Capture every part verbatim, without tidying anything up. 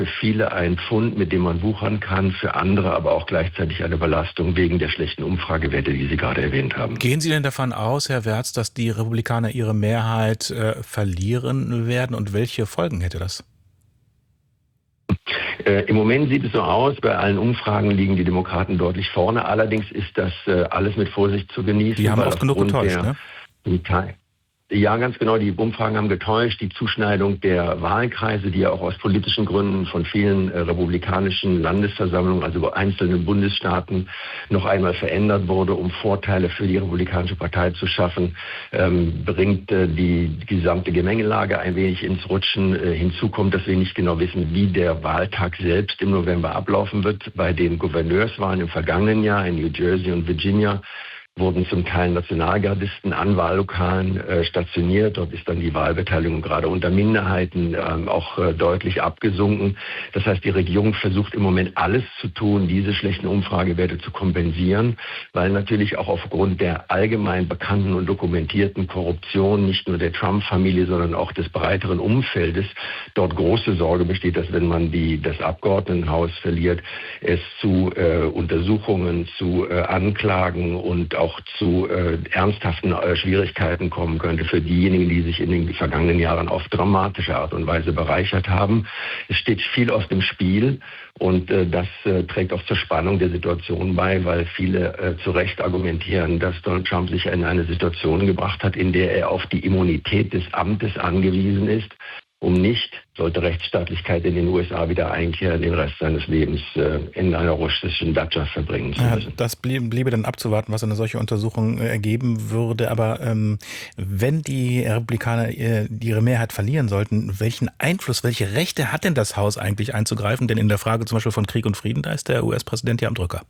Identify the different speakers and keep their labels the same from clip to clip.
Speaker 1: für viele ein Pfund, mit dem man wuchern kann, für andere aber auch gleichzeitig eine Belastung wegen der schlechten Umfragewerte, die Sie gerade erwähnt haben.
Speaker 2: Gehen Sie denn davon aus, Herr Wertz, dass die Republikaner ihre Mehrheit äh, verlieren werden und welche Folgen hätte das?
Speaker 1: Äh, Im Moment sieht es so aus, bei allen Umfragen liegen die Demokraten deutlich vorne. Allerdings ist das äh, alles mit Vorsicht zu genießen.
Speaker 2: Die haben
Speaker 1: weil
Speaker 2: oft genug getäuscht,
Speaker 1: der, ne? Ja, ganz genau. Die Umfragen haben getäuscht. Die Zuschneidung der Wahlkreise, die ja auch aus politischen Gründen von vielen äh, republikanischen Landesversammlungen, also einzelnen Bundesstaaten, noch einmal verändert wurde, um Vorteile für die Republikanische Partei zu schaffen, ähm, bringt äh, die gesamte Gemengelage ein wenig ins Rutschen. Äh, hinzu kommt, dass wir nicht genau wissen, wie der Wahltag selbst im November ablaufen wird. Bei den Gouverneurswahlen im vergangenen Jahr in New Jersey und Virginia wurden zum Teil Nationalgardisten an Wahllokalen äh, stationiert. Dort ist dann die Wahlbeteiligung gerade unter Minderheiten ähm, auch äh, deutlich abgesunken. Das heißt, die Regierung versucht im Moment alles zu tun, diese schlechten Umfragewerte zu kompensieren, weil natürlich auch aufgrund der allgemein bekannten und dokumentierten Korruption nicht nur der Trump-Familie, sondern auch des breiteren Umfeldes dort große Sorge besteht, dass wenn man die, das Abgeordnetenhaus verliert, es zu äh, Untersuchungen, zu äh, Anklagen und auch zu äh, ernsthaften äh, Schwierigkeiten kommen könnte für diejenigen, die sich in den vergangenen Jahren auf dramatische Art und Weise bereichert haben. Es steht viel auf dem Spiel und äh, das äh, trägt auch zur Spannung der Situation bei, weil viele äh, zu Recht argumentieren, dass Donald Trump sich in eine Situation gebracht hat, in der er auf die Immunität des Amtes angewiesen ist, um nicht, sollte Rechtsstaatlichkeit in den U S A wieder einkehren, den Rest seines Lebens äh, in einer russischen Datscha verbringen zu müssen.
Speaker 2: Ja, das blieb, bliebe dann abzuwarten, was eine solche Untersuchung äh, ergeben würde. Aber ähm, wenn die Republikaner äh, ihre Mehrheit verlieren sollten, welchen Einfluss, welche Rechte hat denn das Haus eigentlich einzugreifen? Denn in der Frage zum Beispiel von Krieg und Frieden, da ist der U S-Präsident ja am Drücker.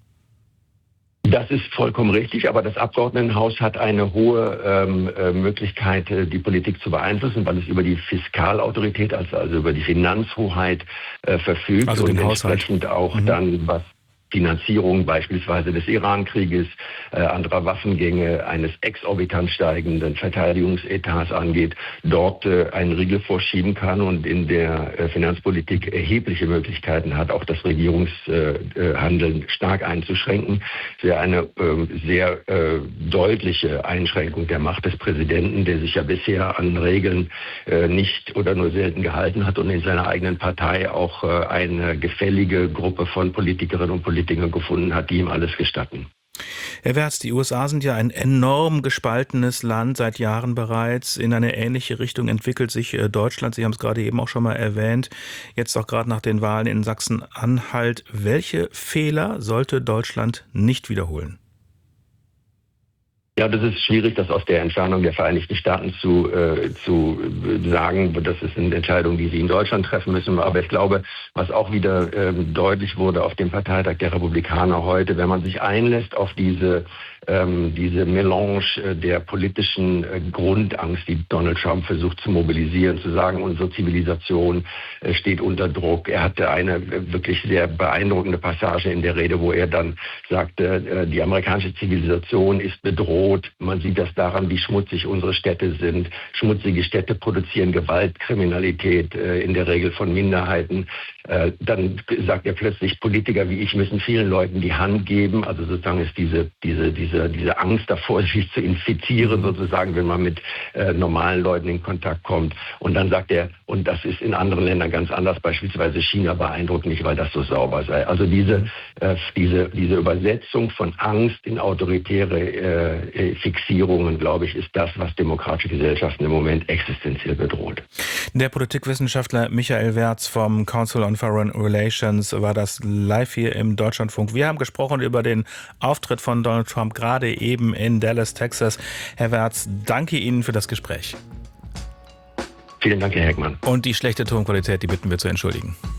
Speaker 1: Das ist vollkommen richtig, aber das Abgeordnetenhaus hat eine hohe ähm, äh, Möglichkeit, äh, die Politik zu beeinflussen, weil es über die Fiskalautorität, also, also über die Finanzhoheit äh, verfügt
Speaker 2: Also den
Speaker 1: und
Speaker 2: Haushalt.
Speaker 1: entsprechend auch mhm. dann, was Finanzierung beispielsweise des Iran-Krieges, äh, anderer Waffengänge, eines exorbitant steigenden Verteidigungsetats angeht, dort äh, einen Riegel vorschieben kann und in der äh, Finanzpolitik erhebliche Möglichkeiten hat, auch das Regierungshandeln äh, stark einzuschränken. Es wäre eine äh, sehr äh, deutliche Einschränkung der Macht des Präsidenten, der sich ja bisher an Regeln äh, nicht oder nur selten gehalten hat und in seiner eigenen Partei auch äh, eine gefällige Gruppe von Politikerinnen und Politikern Dinge gefunden hat, die ihm alles gestatten.
Speaker 2: Herr Wertz, die U S A sind ja ein enorm gespaltenes Land seit Jahren bereits. In eine ähnliche Richtung entwickelt sich Deutschland. Sie haben es gerade eben auch schon mal erwähnt. Jetzt auch gerade nach den Wahlen in Sachsen-Anhalt. Welche Fehler sollte Deutschland nicht wiederholen?
Speaker 1: Ja, das ist schwierig, das aus der Entfernung der Vereinigten Staaten zu, äh, zu sagen. Das ist eine Entscheidung, die Sie in Deutschland treffen müssen. Aber ich glaube, was auch wieder ähm, deutlich wurde auf dem Parteitag der Republikaner heute, wenn man sich einlässt auf diese, ähm, diese Melange äh, der politischen äh, Grundangst, die Donald Trump versucht zu mobilisieren, zu sagen, unsere Zivilisation äh, steht unter Druck. Er hatte eine äh, wirklich sehr beeindruckende Passage in der Rede, wo er dann sagte, äh, die amerikanische Zivilisation ist bedroht. Man sieht das daran, wie schmutzig unsere Städte sind. Schmutzige Städte produzieren Gewalt, Kriminalität, äh, in der Regel von Minderheiten. Äh, dann sagt er plötzlich, Politiker wie ich müssen vielen Leuten die Hand geben. Also sozusagen ist diese, diese, diese, diese Angst davor, sich zu infizieren, sozusagen, wenn man mit äh, normalen Leuten in Kontakt kommt. Und dann sagt er, und das ist in anderen Ländern ganz anders, beispielsweise China beeindruckt nicht, weil das so sauber sei. Also diese, äh, diese, diese Übersetzung von Angst in autoritäre äh, Fixierungen, glaube ich, ist das, was demokratische Gesellschaften im Moment existenziell bedroht.
Speaker 2: Der Politikwissenschaftler Michael Wertz vom Council on Foreign Relations war das live hier im Deutschlandfunk. Wir haben gesprochen über den Auftritt von Donald Trump gerade eben in Dallas, Texas. Herr Wertz, danke Ihnen für das Gespräch.
Speaker 1: Vielen Dank, Herr Heckmann.
Speaker 2: Und die schlechte Tonqualität, die bitten wir zu entschuldigen.